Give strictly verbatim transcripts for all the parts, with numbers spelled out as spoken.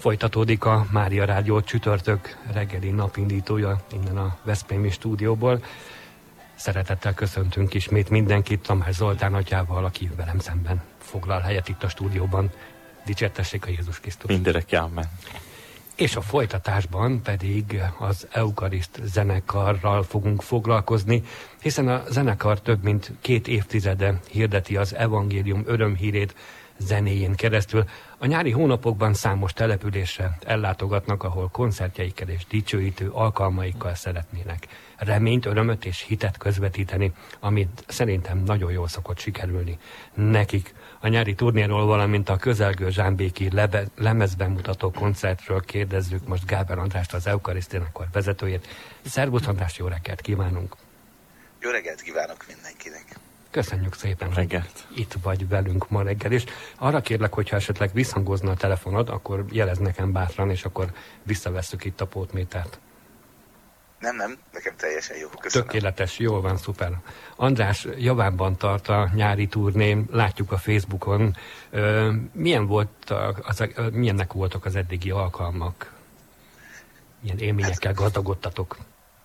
Folytatódik a Mária Rádió csütörtök reggeli napindítója innen a veszprémi stúdióból. Szeretettel köszöntünk ismét mindenkit Tamás Zoltán atyával, aki velem szemben foglal helyet itt a stúdióban. Dicsértessék a Jézus Krisztus. Mindenek amen. És a folytatásban pedig az Eukariszt zenekarral fogunk foglalkozni, hiszen a zenekar több mint két évtizede hirdeti az evangélium örömhírét zenéjén keresztül. A nyári hónapokban számos településre ellátogatnak, ahol koncertjeikkel és dicsőítő alkalmaikkal szeretnének reményt, örömöt és hitet közvetíteni, amit szerintem nagyon jól szokott sikerülni nekik. A nyári turnéról, valamint a közelgő zsámbéki lebe, lemezbemutató koncertről kérdezzük most Gáber Andrást, az Eukariszt zenekar vezetőjét. Szervusz András, jó reggelt kívánunk! Jó reggelt kívánok mindenkinek! Köszönjük szépen, reggelt. Hogy itt vagy velünk ma reggel, és arra kérlek, hogyha esetleg visszhangozna a telefonod, akkor jelezd nekem bátran, és akkor visszavesszük itt a pótmétert. Nem, nem, nekem teljesen jó. Köszönöm. Tökéletes, jól van, szuper. András javában tart a nyári turné, látjuk a Facebookon. Milyen volt az, milyennek voltak az eddigi alkalmak? Milyen élményekkel hát, gazdagodtatok?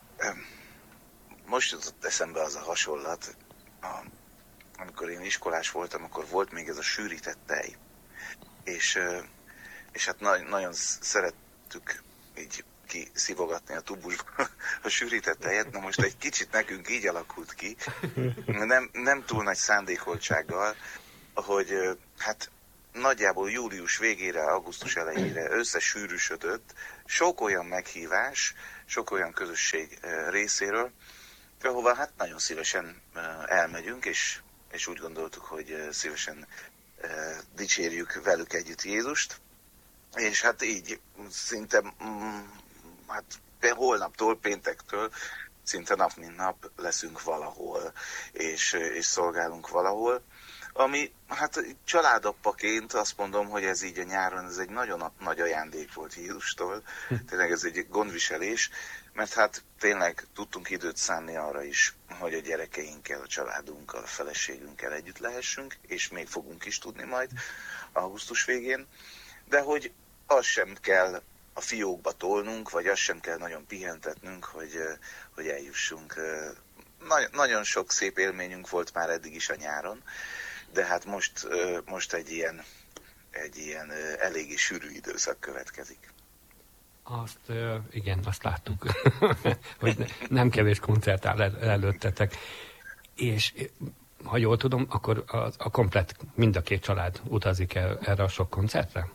Most jutott eszembe az a hasonlat, a, amikor én iskolás voltam, akkor volt még ez a sűrített tej. És, és hát na, nagyon szerettük így kiszivogatni a tubusba a sűrített tejet. Na most egy kicsit nekünk így alakult ki, nem, nem túl nagy szándékoltsággal, hogy hát nagyjából július végére, augusztus elejére összesűrűsödött sok olyan meghívás, sok olyan közösség részéről, ahova hát nagyon szívesen elmegyünk, és, és úgy gondoltuk, hogy szívesen dicsérjük velük együtt Jézust. És hát így szinte hát holnaptól, péntektől szinte nap mint nap leszünk valahol, és, és szolgálunk valahol. Ami hát családappaként azt mondom, hogy ez így a nyáron, ez egy nagyon nagy ajándék volt Jézustól. Tényleg ez egy gondviselés, mert hát tényleg tudtunk időt szánni arra is, hogy a gyerekeinkkel, a családunkkal, a feleségünkkel együtt lehessünk, és még fogunk is tudni majd augusztus végén, de hogy az sem kell a fiókba tolnunk, vagy azt sem kell nagyon pihentetnünk, hogy, hogy eljussunk. Nagy, nagyon sok szép élményünk volt már eddig is a nyáron, de hát most, most egy ilyen, egy ilyen eléggé sűrű időszak következik. Azt, igen, azt láttuk, hogy nem kevés koncert áll előttetek. És ha jól tudom, akkor a, a komplet, mind a két család utazik el erre a sok koncertre?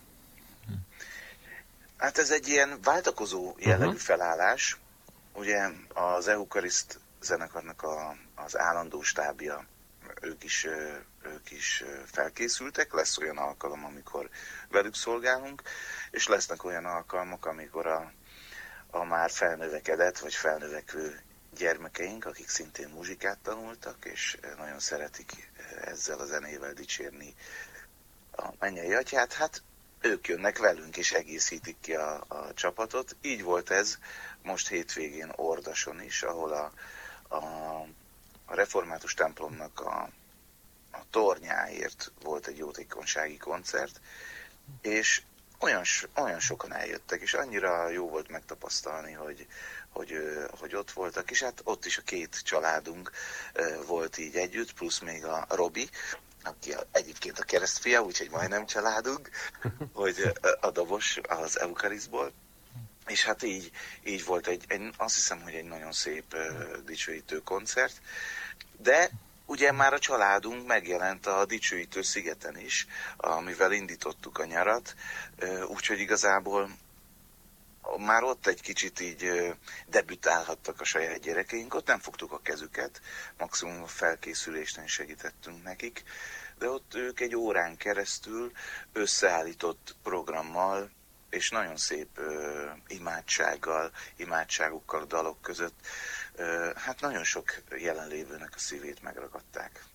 Hát ez egy ilyen váltakozó jellegű uh-huh. felállás. Ugye az Eukariszt zenekarnak a, az állandó stábja, ők is, ők is felkészültek. Lesz olyan alkalom, amikor velük szolgálunk, és lesznek olyan alkalmak, amikor a, a már felnövekedett vagy felnövekvő gyermekeink, akik szintén muzsikát tanultak, és nagyon szeretik ezzel a zenével dicsérni a mennyei atyát, hát ők jönnek velünk és egészítik ki a, a csapatot. Így volt ez most hétvégén Ordason is, ahol a, a, a református templomnak a, a tornyáért volt egy jótékonysági koncert, és olyan, olyan sokan eljöttek, és annyira jó volt megtapasztalni, hogy, hogy, hogy ott voltak, és hát ott is a két családunk volt így együtt, plusz még a Robi, aki egyébként a keresztfia, úgyhogy majdnem családunk, hogy a dobos az Eukarisztból. És hát így, így volt egy, egy, azt hiszem, hogy egy nagyon szép uh, dicsőítő koncert. De ugye már a családunk megjelent a Dicsőítő szigeten is, amivel indítottuk a nyarat, uh, úgyhogy igazából már ott egy kicsit így uh, debütálhattak a saját gyerekeink, ott nem fogtuk a kezüket, maximum a felkészülésnél segítettünk nekik, de ott ők egy órán keresztül összeállított programmal, és nagyon szép uh, imádsággal, imádságokkal a dalok között, uh, hát nagyon sok jelenlévőnek a szívét megragadták.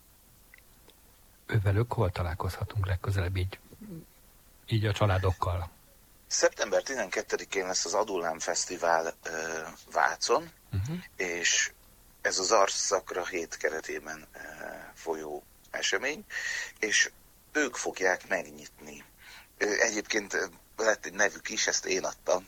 Ővelük hol találkozhatunk legközelebb így, így a családokkal? szeptember tizenkettedikén lesz az Adulám Fesztivál uh, Vácon, uh-huh. és ez az Arcszakra hét keretében uh, folyó esemény, és ők fogják megnyitni. Uh, egyébként lett egy nevük is, ezt én adtam.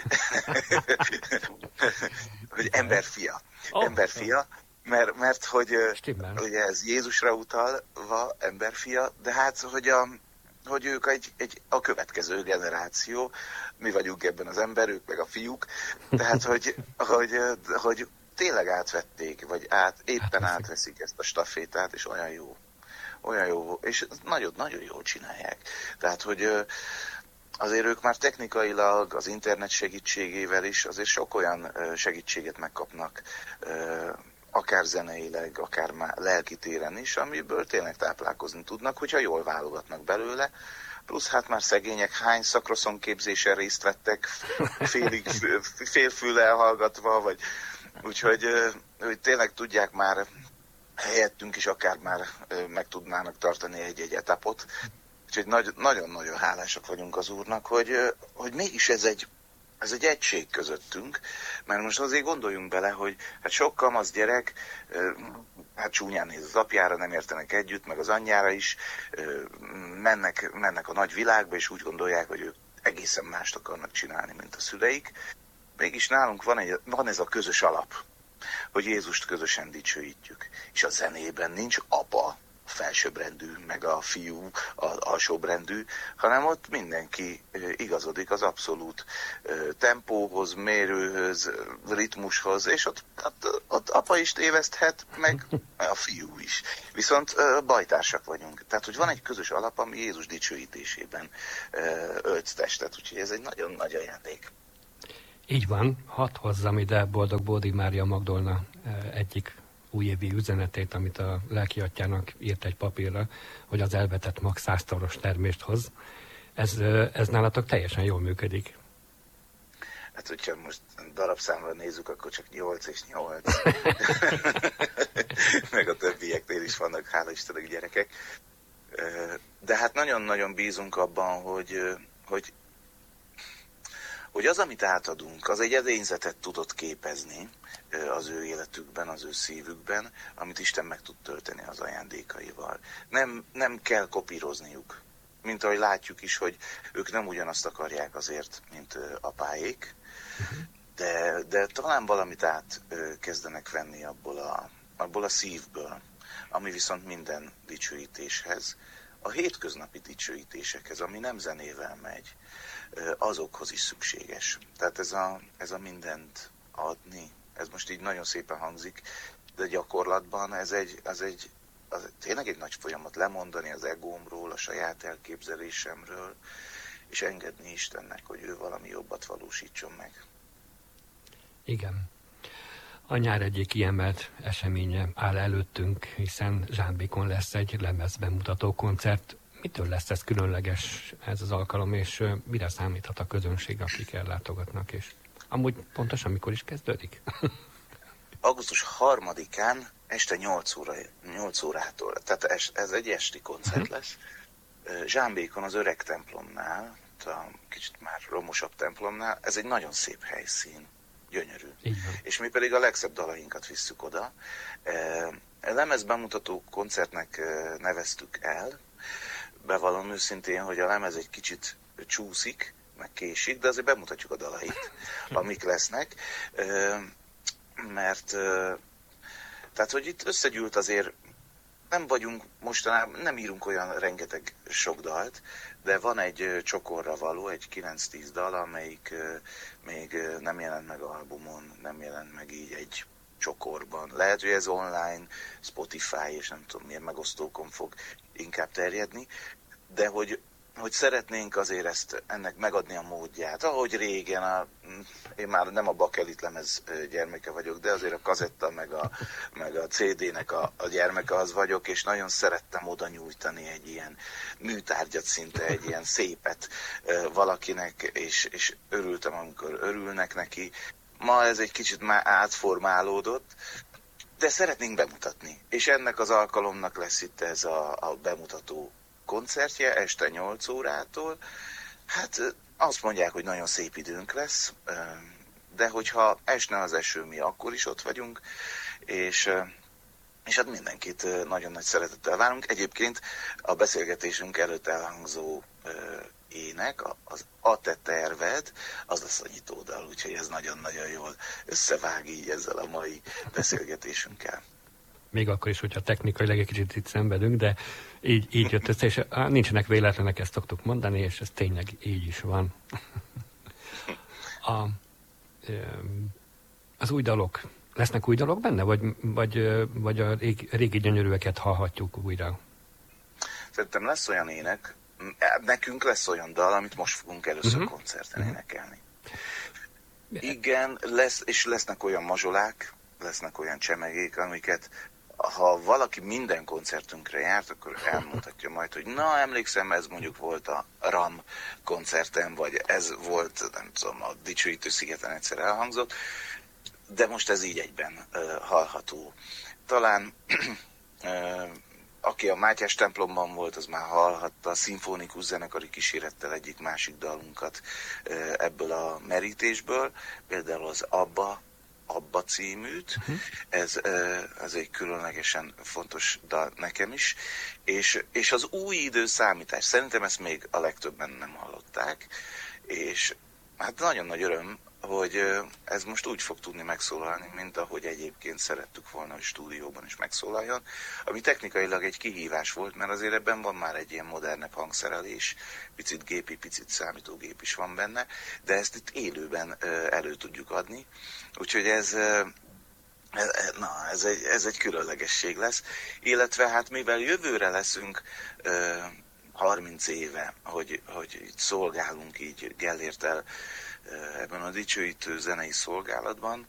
Hogy emberfia. Oh, emberfia, mert, mert hogy ugye ez Jézusra utalva emberfia, de hát, hogy, a, hogy ők egy, egy, a következő generáció, mi vagyunk ebben az ember, ők meg a fiúk, tehát, hogy, hogy, hogy tényleg átvették, vagy át, éppen átveszik ezt a stafétát, és olyan jó. Olyan jó, és nagyon, nagyon jól csinálják. Tehát, hogy azért ők már technikailag az internet segítségével is azért sok olyan segítséget megkapnak, akár zeneileg, akár már lelki téren is, amiből tényleg táplálkozni tudnak, hogyha jól válogatnak belőle. Plusz hát már szegények hány szakroszon képzésen részt vettek, félig, félfüllel hallgatva, vagy úgyhogy hogy tényleg tudják már helyettünk is akár már meg tudnának tartani egy-egy etapot. Úgyhogy nagyon-nagyon hálásak vagyunk az Úrnak, hogy, hogy mégis ez egy, ez egy egység közöttünk, mert most azért gondoljunk bele, hogy hát sok kamasz gyerek, hát csúnyán néz az apjára, nem értenek együtt, meg az anyjára is, mennek, mennek a nagy világba, és úgy gondolják, hogy ők egészen mást akarnak csinálni, mint a szüleik. Mégis nálunk van, egy, van ez a közös alap, hogy Jézust közösen dicsőítjük. És a zenében nincs apa, felsőbbrendű, meg a fiú, az alsóbbrendű, hanem ott mindenki igazodik az abszolút tempóhoz, mérőhöz, ritmushoz, és ott, ott, ott apa is téveszthet, meg a fiú is. Viszont bajtársak vagyunk. Tehát, hogy van egy közös alap, ami Jézus dicsőítésében ölt testet, úgyhogy ez egy nagyon nagy ajándék. Így van, hadd hozzam ide Boldog Bódi Mária Magdolna egyik újévi üzenetét, amit a lelkiatyának írt egy papírra, hogy az elvetett mag százszoros termést hoz. Ez, ez nálatok teljesen jól működik. Hát, hogyha most darabszámra nézzük, akkor csak nyolc és nyolc. Meg a többieknél is vannak, hála Istennek, gyerekek. De hát nagyon-nagyon bízunk abban, hogy, hogy hogy az, amit átadunk, az egy edényzetet tudott képezni az ő életükben, az ő szívükben, amit Isten meg tud tölteni az ajándékaival. Nem, nem kell kopírozniuk. Mint ahogy látjuk is, hogy ők nem ugyanazt akarják azért, mint apáék, de, de talán valamit át kezdenek venni abból a, abból a szívből, ami viszont minden dicsőítéshez, a hétköznapi dicsőítésekhez, ami nem zenével megy, azokhoz is szükséges. Tehát ez a, ez a mindent adni, ez most így nagyon szépen hangzik, de gyakorlatban ez egy, az egy az tényleg egy nagy folyamat, lemondani az egómról, a saját elképzelésemről, és engedni Istennek, hogy ő valami jobbat valósítson meg. Igen. A nyár egyik kiemelt eseménye áll előttünk, hiszen Zsámbékon lesz egy lemezbemutató koncert. Mitől lesz ez különleges, ez az alkalom, és mire számíthat a közönség, akik ellátogatnak, és amúgy pontosan mikor is kezdődik? augusztus harmadikán este nyolc, óra, nyolc órától, tehát ez egy esti koncert lesz. Zsámbékon az öreg templomnál, a kicsit már romosabb templomnál, ez egy nagyon szép helyszín, gyönyörű. És mi pedig a legszebb dalainkat visszük oda. A lemezbemutató koncertnek neveztük el. Bevallom őszintén, hogy a lemez egy kicsit csúszik, meg késik, de azért bemutatjuk a dalait, amik lesznek. Mert tehát, hogy itt összegyűlt azért, nem vagyunk mostanában, nem írunk olyan rengeteg sok dalt, de van egy csokorra való, egy kilenc-tíz dal, amelyik még nem jelent meg albumon, nem jelent meg így egy csokorban. Lehet, hogy ez online, Spotify és nem tudom milyen megosztókon fog inkább terjedni, de hogy, hogy szeretnénk azért ezt, ennek megadni a módját. Ahogy régen, a, én már nem a bakelit lemez gyermeke vagyok, de azért a kazetta meg a, meg a cé dé-nek a, a gyermeke az vagyok, és nagyon szerettem oda nyújtani egy ilyen műtárgyat, szinte egy ilyen szépet valakinek, és, és örültem, amikor örülnek neki. Ma ez egy kicsit már átformálódott, de szeretnénk bemutatni. És ennek az alkalomnak lesz itt ez a, a bemutató koncertje este nyolc órától. Hát azt mondják, hogy nagyon szép időnk lesz, de hogyha esne az eső, mi akkor is ott vagyunk, és, és hát mindenkit nagyon nagy szeretettel várunk. Egyébként a beszélgetésünk előtt elhangzó ének, az A te terved, az lesz a nyitódal, úgyhogy ez nagyon-nagyon jól összevág így ezzel a mai beszélgetésünkkel. Még akkor is, hogyha technikailag egy kicsit itt szenvedünk, de így, így jött össze, és á, nincsenek véletlenek, ezt szoktuk mondani, és ez tényleg így is van. A, az új dalok, lesznek új dalok benne, vagy, vagy, vagy a régi, régi gyönyörűeket hallhatjuk újra? Szerintem lesz olyan ének, nekünk lesz olyan dal, amit most fogunk először uh-huh. koncerten uh-huh. énekelni. Igen, lesz, és lesznek olyan mazsolák, lesznek olyan csemegék, amiket ha valaki minden koncertünkre járt, akkor elmondhatja majd, hogy na, emlékszem, ez mondjuk volt a RAM koncerten, vagy ez volt, nem tudom, a Dicsőítő szigeten egyszer elhangzott, de most ez így egyben uh, hallható. Talán uh, aki a Mátyás templomban volt, az már hallhatta a szimfonikus zenekari kísérettel egyik-másik dalunkat uh, ebből a merítésből, például az Abba, Abba címűt, uh-huh. ez, ez egy különlegesen fontos dal nekem is, és, és az új idő számítás, szerintem ezt még a legtöbben nem hallották, és hát nagyon nagy öröm, hogy ez most úgy fog tudni megszólalni, mint ahogy egyébként szerettük volna, hogy stúdióban is megszólaljon, ami technikailag egy kihívás volt, mert azért ebben van már egy ilyen modernebb hangszerelés, picit gépi, picit számítógép is van benne, de ezt itt élőben elő tudjuk adni, úgyhogy ez, na, ez, egy, ez egy különlegesség lesz, illetve hát mivel jövőre leszünk harminc éve, hogy, hogy itt szolgálunk így Gellérttel ebben a dicsőítő zenei szolgálatban,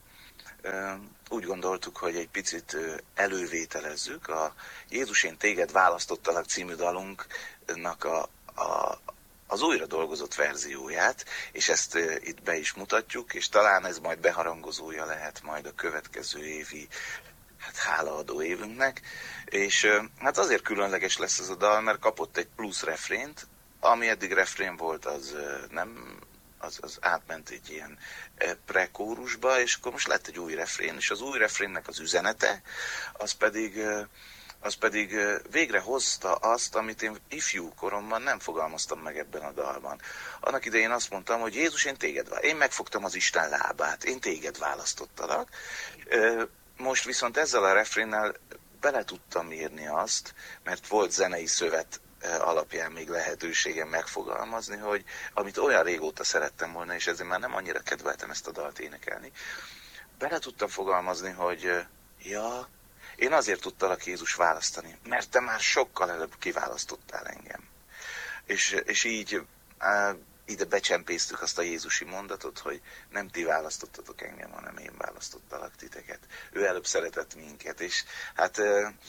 úgy gondoltuk, hogy egy picit elővételezzük a Jézus, én téged választottalak című dalunknak a, a, az újra dolgozott verzióját, és ezt itt be is mutatjuk, és talán ez majd beharangozója lehet majd a következő évi hát hálaadó évünknek, és hát azért különleges lesz ez a dal, mert kapott egy plusz refrént, ami eddig refrén volt, az nem... Az, az átment egy ilyen prekórusba, és akkor most lett egy új refrén, és az új refrénnek az üzenete, az pedig, az pedig végre hozta azt, amit én ifjú koromban nem fogalmaztam meg ebben a dalban. Annak idején azt mondtam, hogy Jézus, én téged választottalak. Én megfogtam az Isten lábát, én téged választottalak. Most viszont ezzel a refrénnel bele tudtam írni azt, mert volt zenei szövet alapján még lehetőségem megfogalmazni, hogy amit olyan régóta szerettem volna, és ezért már nem annyira kedveltem ezt a dalt énekelni, bele tudtam fogalmazni, hogy ja, én azért tudtalak Jézus választani, mert te már sokkal előbb kiválasztottál engem. És, és így á, ide becsempésztük azt a jézusi mondatot, hogy nem ti választottatok engem, hanem én választottalak titeket. Ő előbb szeretett minket, és hát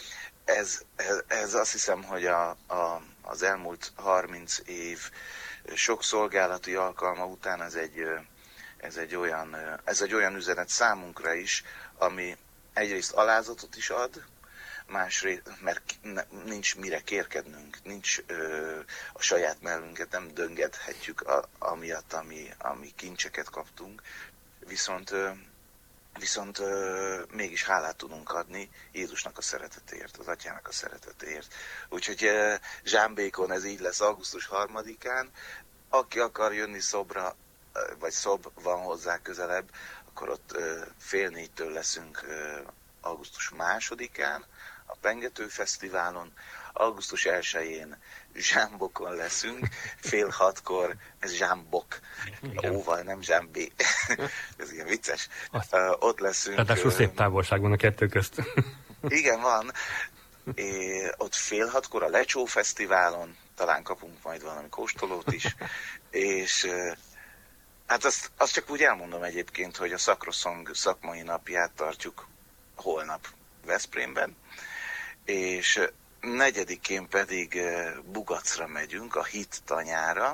Ez, ez, ez azt hiszem, hogy a, a, az elmúlt harminc év sok szolgálati alkalma után ez egy, ez egy, olyan, ez egy olyan üzenet számunkra is, ami egyrészt alázatot is ad, másrészt, mert nincs mire kérkednünk, nincs ö, a saját mellünket, nem döngethetjük a, amiatt, ami, ami kincseket kaptunk, viszont ö, Viszont euh, mégis hálát tudunk adni Jézusnak a szeretetéért, az Atyának a szeretetéért. Úgyhogy uh, Zsámbékon ez így lesz augusztus harmadikán. Aki akar jönni Szobra, uh, vagy Szob van hozzá közelebb, akkor ott uh, fél négytől leszünk uh, augusztus másodikán a Pengető Fesztiválon. augusztus elsején Zsámbokon leszünk, fél hatkor, ez Zsámbok, óval, nem Zsámbé. Ez ilyen vicces. Azt, uh, ott leszünk. Ráadásul szép távolság van a kettő közt. Igen, van. É, ott fél hatkor a Lecsó Fesztiválon, talán kapunk majd valami kóstolót is, és uh, hát azt, azt csak úgy elmondom egyébként, hogy a Sacroszong szakmai napját tartjuk holnap Veszprémben, és negyedikén pedig Bugacra megyünk, a Hit tanyára,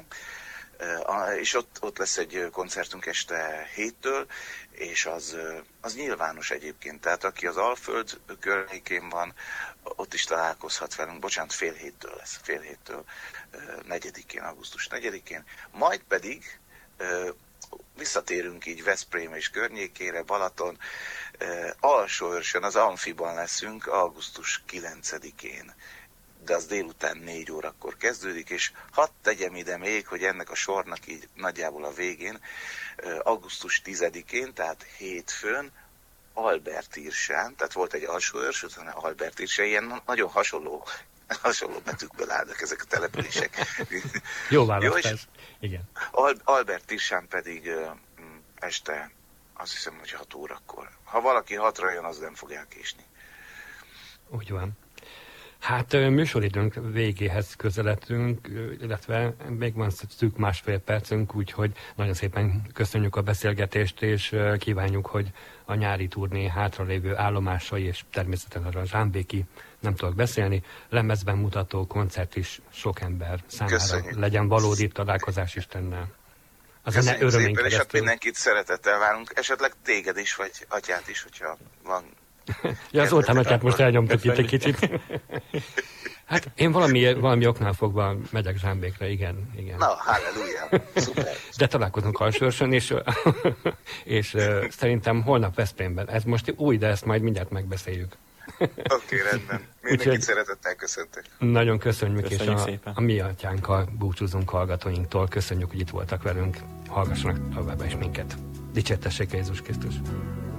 és ott, ott lesz egy koncertünk este héttől, és az, az nyilvános egyébként, tehát aki az Alföld környékén van, ott is találkozhat velünk, bocsánat, fél héttől lesz, fél héttől, negyedikén, augusztus negyedikén, majd pedig visszatérünk így Veszprém és környékére, Balaton, Alsóörsön, az Amfiban leszünk augusztus kilencedikén. de az délután négy órakor kezdődik, és hadd tegyem ide még, hogy ennek a sornak így nagyjából a végén, augusztus tizedikén, tehát hétfőn, Albert Irsán, tehát volt egy alsóőrs, utána Albert Irsán, ilyen nagyon hasonló, hasonló betűkből állnak ezek a települések. Jó választás. Igen. Al- Albert Irsán pedig uh, este, azt hiszem, hogy hat órakor. Ha valaki hatra jön, az nem fog elkésni. Úgy van. Hát műsoridőnk végéhez közeledtünk, illetve még van szűk másfél percünk, úgyhogy nagyon szépen köszönjük a beszélgetést, és kívánjuk, hogy a nyári turné hátralévő állomásai, és természetesen a zsámbéki, nem tudok beszélni, lemezben mutató koncert is sok ember számára köszönjük. Legyen valódi találkozás Istennel. Az ne öröménk, és hát mindenkit szeretettel várunk, esetleg téged is, vagy atyát is, hogyha van. Ja, az Zoltán atyát most elnyomtuk itt egy kicsit. Hát én valami, valami oknál fogva megyek Zsámbékre, igen. igen. Na, halleluja, szuper. De találkozunk Alsóörsön, és, és uh, szerintem holnap Veszprémben. Ez most új, de ezt majd mindjárt megbeszéljük. Oké, okay, rendben. Mindenkit Úgyhogy szeretettel köszöntek. Nagyon köszönjük, köszönjük és a, a mi atyánkkal búcsúzunk hallgatóinktól. Köszönjük, hogy itt voltak velünk. Hallgassanak továbbá is minket. Dicsértessék Jézus Krisztus.